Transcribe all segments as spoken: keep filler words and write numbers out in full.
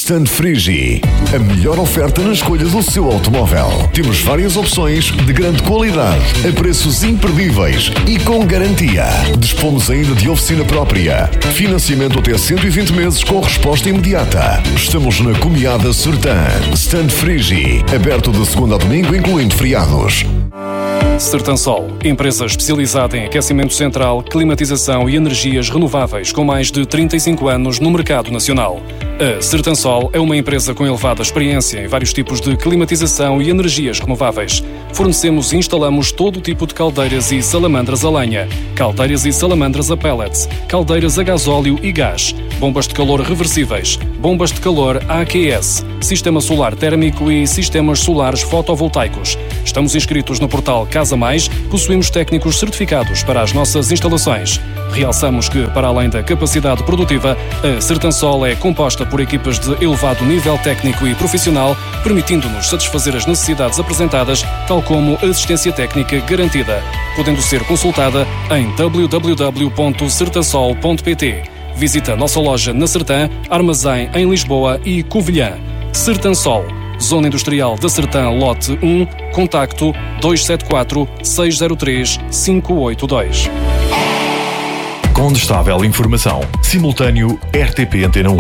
Stand Frigi, a melhor oferta na escolha do seu automóvel. Temos várias opções de grande qualidade, a preços imperdíveis e com garantia. Dispomos ainda de oficina própria. Financiamento até cento e vinte meses com resposta imediata. Estamos na Comiada Sertã. Stand Frigi, aberto de segunda a domingo, incluindo feriados. Sertansol, empresa especializada em aquecimento central, climatização e energias renováveis, com mais de trinta e cinco anos no mercado nacional. A Sertansol é uma empresa com elevada experiência em vários tipos de climatização e energias renováveis. Fornecemos e instalamos todo tipo de caldeiras e salamandras a lenha, caldeiras e salamandras a pellets, caldeiras a gasóleo e gás, bombas de calor reversíveis, bombas de calor A Q S, sistema solar térmico e sistemas solares fotovoltaicos. Estamos inscritos no portal Casa Mais, possuímos técnicos certificados para as nossas instalações. Realçamos que, para além da capacidade produtiva, a Sertansol é composta por equipas de elevado nível técnico e profissional, permitindo-nos satisfazer as necessidades apresentadas, tal como assistência técnica garantida, podendo ser consultada em w w w ponto sertansol ponto p t. Visita a nossa loja na Sertã, armazém em Lisboa e Covilhã. Sertansol, Zona Industrial da Sertã, lote um, contacto dois sete quatro, seis zero três, cinco oito dois. Condestável Informação. Simultâneo R T P Antena um.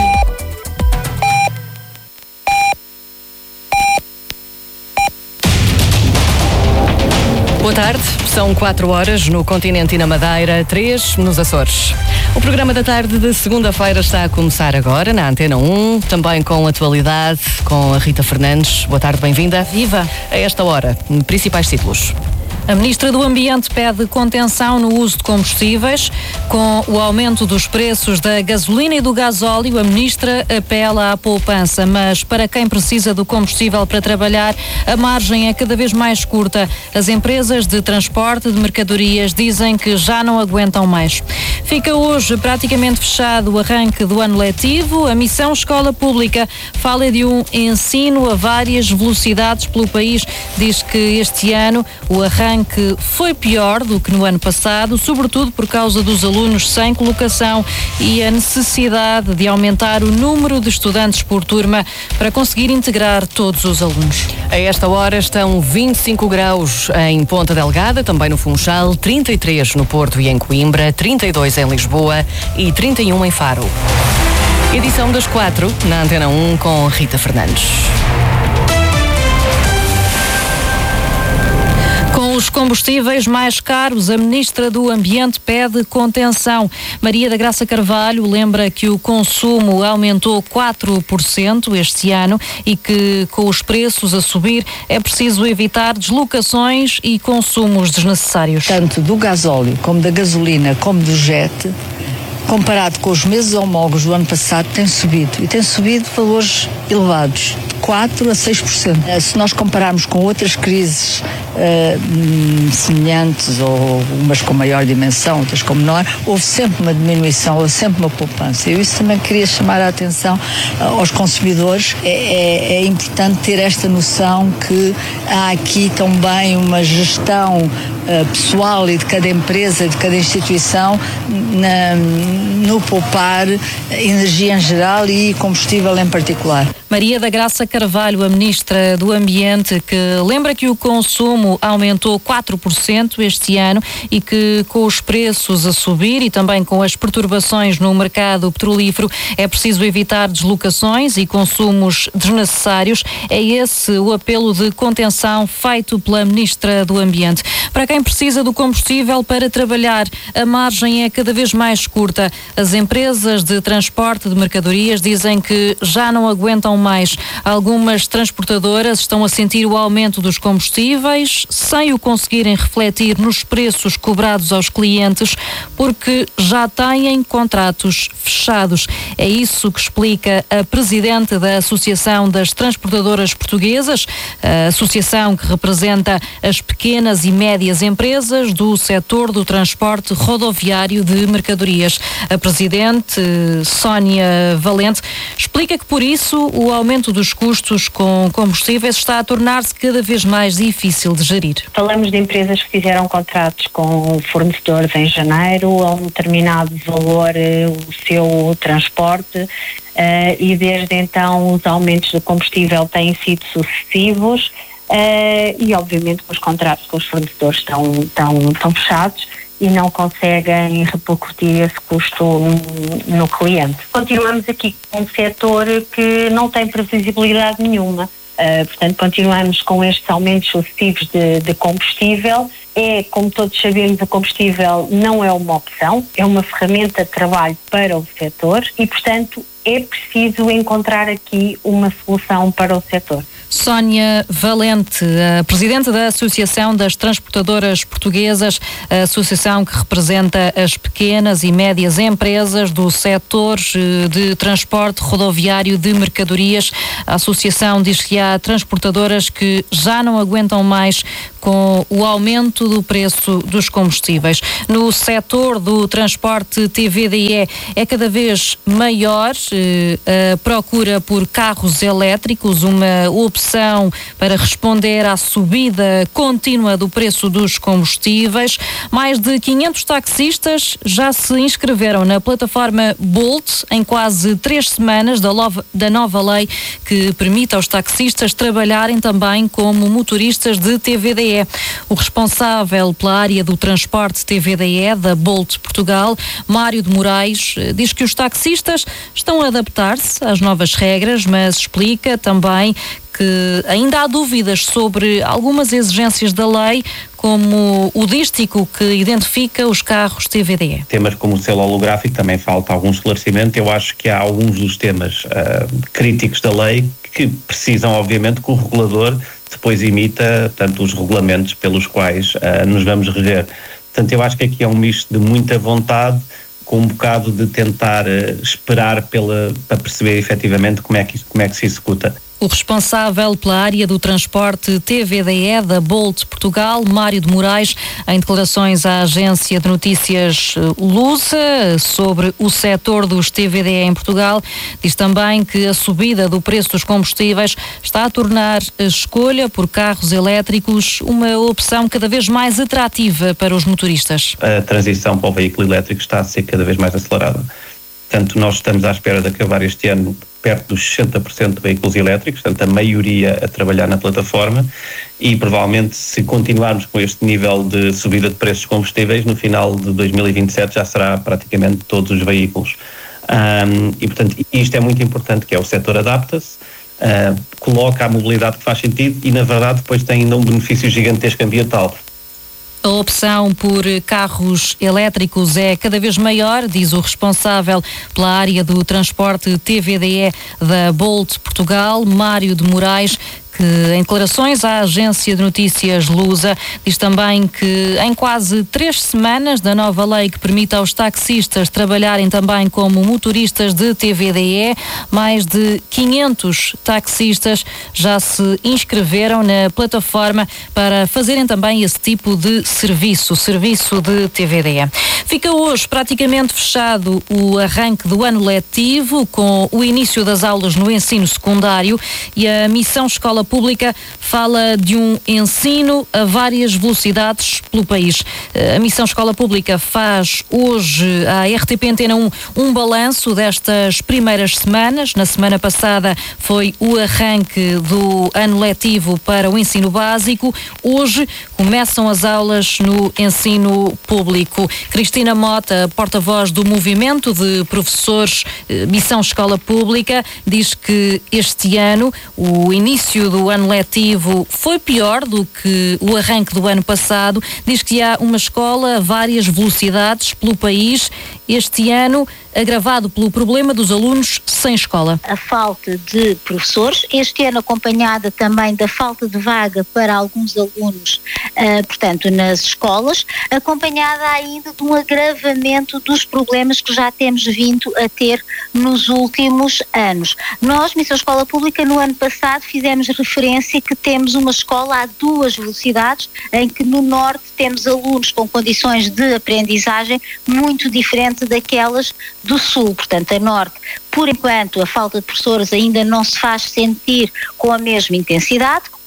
Boa tarde, são quatro horas no continente e na Madeira, três nos Açores. O programa da tarde de segunda-feira está a começar agora na Antena um, também com atualidade, com a Rita Fernandes. Boa tarde, bem-vinda. Viva! A esta hora, principais títulos. A Ministra do Ambiente pede contenção no uso de combustíveis. Com o aumento dos preços da gasolina e do gasóleo, a Ministra apela à poupança, mas para quem precisa do combustível para trabalhar, a margem é cada vez mais curta. As empresas de transporte de mercadorias dizem que já não aguentam mais. Fica hoje praticamente fechado o arranque do ano letivo. A Missão Escola Pública fala de um ensino a várias velocidades pelo país. Diz que este ano o arranque que foi pior do que no ano passado, sobretudo por causa dos alunos sem colocação e a necessidade de aumentar o número de estudantes por turma para conseguir integrar todos os alunos. A esta hora estão vinte e cinco graus em Ponta Delgada, também no Funchal, trinta e três no Porto e em Coimbra, trinta e dois em Lisboa e trinta e um em Faro. Edição das quatro, na Antena um, com Rita Fernandes. Com os combustíveis mais caros, a Ministra do Ambiente pede contenção. Maria da Graça Carvalho lembra que o consumo aumentou quatro por cento este ano e que, com os preços a subir, é preciso evitar deslocações e consumos desnecessários. Tanto do gasóleo, como da gasolina, como do jet, comparado com os meses homólogos do ano passado, tem subido. E tem subido valores elevados, de quatro a seis por cento. Se nós compararmos com outras crises uh, semelhantes, ou umas com maior dimensão, outras com menor, houve sempre uma diminuição, houve sempre uma poupança. Eu isso também queria chamar a atenção uh, aos consumidores. É, é, é importante ter esta noção que há aqui também uma gestão uh, pessoal e de cada empresa, de cada instituição, na no poupar energia em geral e combustível em particular. Maria da Graça Carvalho, a Ministra do Ambiente, que lembra que o consumo aumentou quatro por cento este ano e que, com os preços a subir e também com as perturbações no mercado petrolífero, é preciso evitar deslocações e consumos desnecessários. É esse o apelo de contenção feito pela Ministra do Ambiente. Para quem precisa do combustível para trabalhar, a margem é cada vez mais curta. As empresas de transporte de mercadorias dizem que já não aguentam mais. Algumas transportadoras estão a sentir o aumento dos combustíveis sem o conseguirem refletir nos preços cobrados aos clientes porque já têm contratos fechados. É isso que explica a presidente da Associação das Transportadoras Portuguesas, a associação que representa as pequenas e médias empresas do setor do transporte rodoviário de mercadorias. A presidente, Sónia Valente, explica que por isso o aumento dos custos com combustíveis está a tornar-se cada vez mais difícil de gerir. Falamos de empresas que fizeram contratos com fornecedores em janeiro a um determinado valor o seu transporte uh, e desde então os aumentos do combustível têm sido sucessivos uh, e obviamente os contratos com os fornecedores estão, estão, estão fechados e não conseguem repercutir esse custo no, no cliente. Continuamos aqui com um setor que não tem previsibilidade nenhuma. Uh, portanto, continuamos com estes aumentos sucessivos de, de combustível. É, como todos sabemos, o combustível não é uma opção, é uma ferramenta de trabalho para o setor e, portanto, é preciso encontrar aqui uma solução para o setor. Sónia Valente, a presidente da Associação das Transportadoras Portuguesas, a associação que representa as pequenas e médias empresas do setor de transporte rodoviário de mercadorias. A associação diz que há transportadoras que já não aguentam mais com o aumento do preço dos combustíveis. No setor do transporte T V D E é cada vez maior a procura por carros elétricos, uma opção para responder à subida contínua do preço dos combustíveis. Mais de quinhentos taxistas já se inscreveram na plataforma Bolt em quase três semanas da, lova, da nova lei que permite aos taxistas trabalharem também como motoristas de T V D E. O responsável pela área do transporte T V D E da Bolt Portugal, Mário de Moraes, diz que os taxistas estão a adaptar-se às novas regras, mas explica também que ainda há dúvidas sobre algumas exigências da lei, como o dístico que identifica os carros T V D E. Temas como o selo holográfico também falta algum esclarecimento. Eu acho que há alguns dos temas uh, críticos da lei que precisam, obviamente, que o regulador depois imita, tanto os regulamentos pelos quais uh, nos vamos reger. Portanto, eu acho que aqui é um misto de muita vontade com um bocado de tentar uh, esperar pela, para perceber efetivamente como é que, como é que se executa. O responsável pela área do transporte T V D E da Bolt Portugal, Mário de Moraes, em declarações à agência de notícias Lusa sobre o setor dos T V D E em Portugal, diz também que a subida do preço dos combustíveis está a tornar a escolha por carros elétricos uma opção cada vez mais atrativa para os motoristas. A transição para o veículo elétrico está a ser cada vez mais acelerada. Portanto, nós estamos à espera de acabar este ano perto dos sessenta por cento de veículos elétricos, portanto, a maioria a trabalhar na plataforma e, provavelmente, se continuarmos com este nível de subida de preços de combustíveis, no final de dois mil e vinte e sete já será praticamente todos os veículos. Um, e, portanto, isto é muito importante, que é o setor adapta-se, uh, coloca a mobilidade que faz sentido e, na verdade, depois tem ainda um benefício gigantesco ambiental. A opção por carros elétricos é cada vez maior, diz o responsável pela área do transporte T V D E da Bolt Portugal, Mário de Moraes, que em declarações à agência de notícias Lusa diz também que em quase três semanas da nova lei que permite aos taxistas trabalharem também como motoristas de T V D E, mais de quinhentos taxistas já se inscreveram na plataforma para fazerem também esse tipo de serviço, serviço de T V D E. Fica hoje praticamente fechado o arranque do ano letivo com o início das aulas no ensino secundário e a missão Escola Pública fala de um ensino a várias velocidades pelo país. A Missão Escola Pública faz hoje à R T P Antena um um balanço destas primeiras semanas. Na semana passada foi o arranque do ano letivo para o ensino básico. Hoje começam as aulas no ensino público. Cristina Mota, porta-voz do movimento de professores Missão Escola Pública, diz que este ano o início do ano letivo foi pior do que o arranque do ano passado. Diz que há uma escola a várias velocidades pelo país este ano, agravado pelo problema dos alunos sem escola. A falta de professores, este ano acompanhada também da falta de vaga para alguns alunos, uh, portanto, nas escolas, acompanhada ainda de um agravamento dos problemas que já temos vindo a ter nos últimos anos. Nós, Missão Escola Pública, no ano passado fizemos referência que temos uma escola a duas velocidades, em que no norte temos alunos com condições de aprendizagem muito diferentes daquelas do sul. Portanto, a norte, por enquanto, a falta de professores ainda não se faz sentir com a mesma intensidade,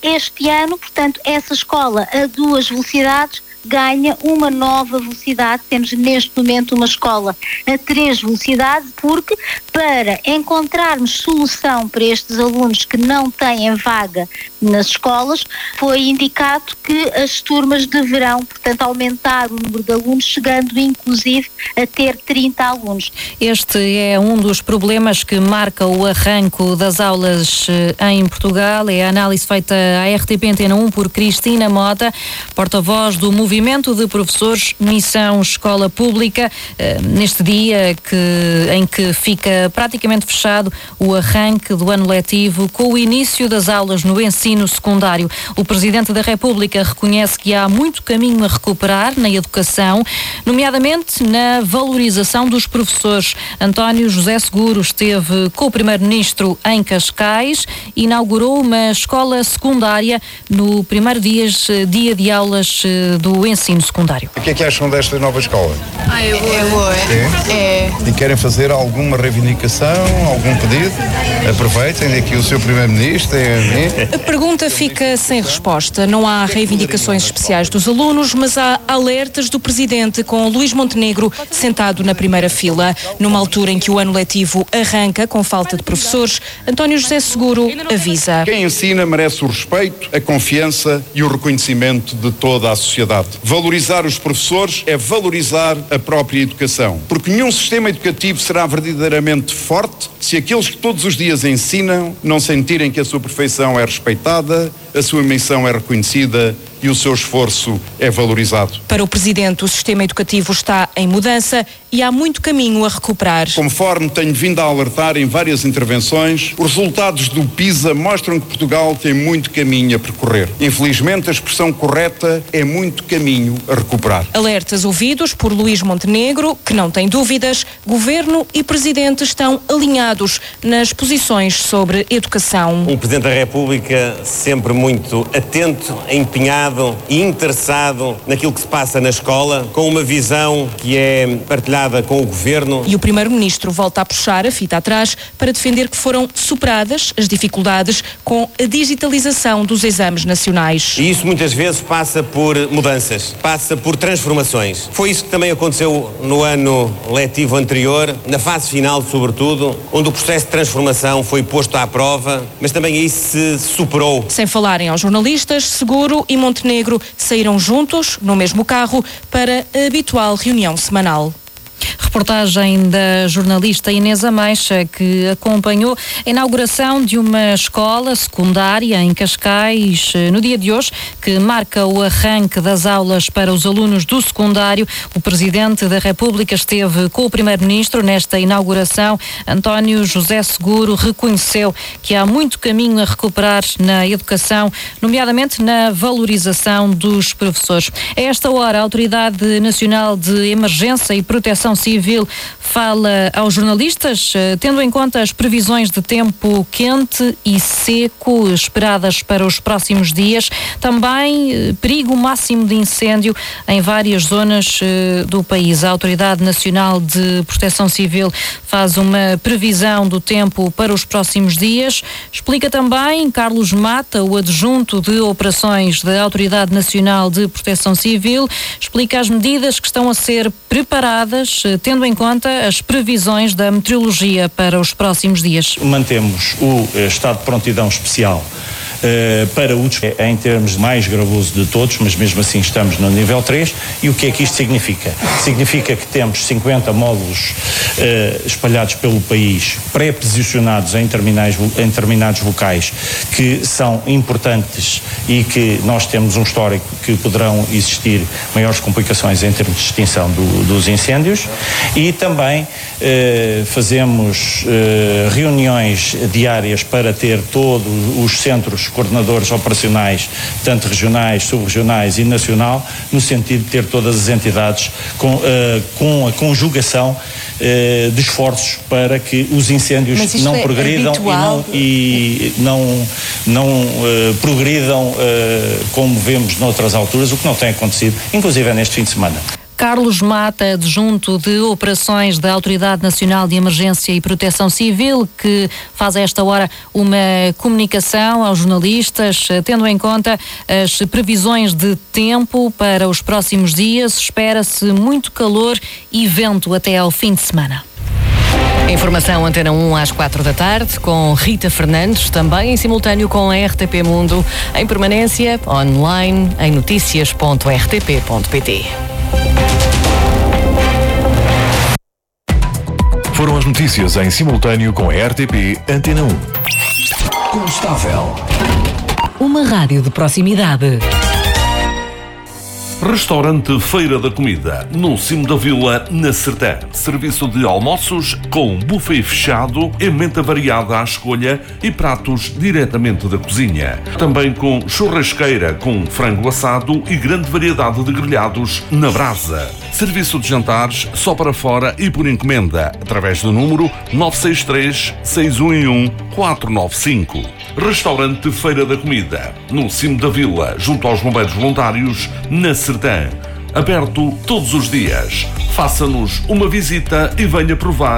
este ano, portanto, essa escola a duas velocidades ganha uma nova velocidade. Temos neste momento uma escola a três velocidades, porque para encontrarmos solução para estes alunos que não têm vaga nas escolas, foi indicado que as turmas deverão, portanto, aumentar o número de alunos, chegando inclusive a ter trinta alunos. Este é um dos problemas que marca o arranco das aulas em Portugal. É a análise feita à R T P Antena um por Cristina Mota, porta-voz do Movimento de Professores Missão Escola Pública, neste dia que, em que fica praticamente fechado o arranque do ano letivo com o início das aulas no ensino secundário. O Presidente da República reconhece que há muito caminho a recuperar na educação, nomeadamente na valorização dos professores. António José Seguro esteve com o Primeiro-Ministro em Cascais e inaugurou uma escola secundária no primeiro dia, dia de aulas do ensino secundário. O que é que acham desta nova escola? Ah, é boa. É boa. É? É. E querem fazer alguma reivindicação, algum pedido? Aproveitem aqui o seu Primeiro-Ministro. A pergunta fica sem resposta. Não há reivindicações especiais dos alunos, mas há alertas do Presidente, com Luís Montenegro sentado na primeira fila. Numa altura em que o ano letivo arranca com falta de professores, António José Seguro avisa. Quem ensina merece o respeito, a confiança e o reconhecimento de toda a sociedade. Valorizar os professores é valorizar a própria educação, porque nenhum sistema educativo será verdadeiramente forte se aqueles que todos os dias ensinam não sentirem que a sua perfeição é respeitada, a sua missão é reconhecida e o seu esforço é valorizado. Para o Presidente, o sistema educativo está em mudança e há muito caminho a recuperar. Conforme tenho vindo a alertar em várias intervenções, os resultados do PISA mostram que Portugal tem muito caminho a percorrer. Infelizmente, a expressão correta é muito caminho a recuperar. Alertas ouvidos por Luís Montenegro, que não tem dúvidas, Governo e Presidente estão alinhados nas posições sobre educação. O Presidente da República sempre muito atento, empenhado e interessado naquilo que se passa na escola, com uma visão que é partilhada com o Governo. E o Primeiro-Ministro volta a puxar a fita atrás para defender que foram superadas as dificuldades com a digitalização dos exames nacionais. E isso muitas vezes passa por mudanças, passa por transformações. Foi isso que também aconteceu no ano letivo anterior, na fase final sobretudo, onde o processo de transformação foi posto à prova, mas também aí se superou. Sem falarem aos jornalistas, Seguro e Montenegro saíram juntos, no mesmo carro, para a habitual reunião semanal. Reportagem da jornalista Inês Ameixa, que acompanhou a inauguração de uma escola secundária em Cascais no dia de hoje, que marca o arranque das aulas para os alunos do secundário. O Presidente da República esteve com o Primeiro-Ministro nesta inauguração. António José Seguro reconheceu que há muito caminho a recuperar na educação, nomeadamente na valorização dos professores. A esta hora, a Autoridade Nacional de Emergência e Proteção Civil fala aos jornalistas, tendo em conta as previsões de tempo quente e seco esperadas para os próximos dias. Também perigo máximo de incêndio em várias zonas do país. A Autoridade Nacional de Proteção Civil faz uma previsão do tempo para os próximos dias. Explica também Carlos Mata, o adjunto de operações da Autoridade Nacional de Proteção Civil, explica as medidas que estão a ser preparadas, tendo em conta as previsões da meteorologia para os próximos dias. Mantemos o estado de prontidão especial Uh, para o em termos mais gravoso de todos, mas mesmo assim estamos no nível três. E o que é que isto significa? Significa que temos cinquenta módulos uh, espalhados pelo país, pré-posicionados em, terminais, em determinados locais, que são importantes e que nós temos um histórico que poderão existir maiores complicações em termos de extinção do, dos incêndios. E também uh, fazemos uh, reuniões diárias para ter todos os centros coordenadores operacionais, tanto regionais, subregionais e nacional, no sentido de ter todas as entidades com, uh, com a conjugação uh, de esforços para que os incêndios não é progridam habitual? e não, e não, não uh, progridam uh, como vemos noutras alturas, o que não tem acontecido, inclusive neste fim de semana. Carlos Mata, adjunto de operações da Autoridade Nacional de Emergência e Proteção Civil, que faz a esta hora uma comunicação aos jornalistas, tendo em conta as previsões de tempo para os próximos dias. Espera-se muito calor e vento até ao fim de semana. Informação Antena um às quatro da tarde, com Rita Fernandes, também em simultâneo com a R T P Mundo, em permanência, online, em notícias ponto r t p ponto p t. Foram as notícias em simultâneo com a R T P Antena um. Constável. Uma rádio de proximidade. Restaurante Feira da Comida, no cimo da vila, na Sertã. Serviço de almoços com buffet fechado, emenda variada à escolha e pratos diretamente da cozinha. Também com churrasqueira com frango assado e grande variedade de grelhados na brasa. Serviço de jantares só para fora e por encomenda, através do número nove seis três, seis um um, quatro nove cinco. Restaurante Feira da Comida, no cimo da vila, junto aos bombeiros voluntários, na Sertã. Aberto todos os dias. Faça-nos uma visita e venha provar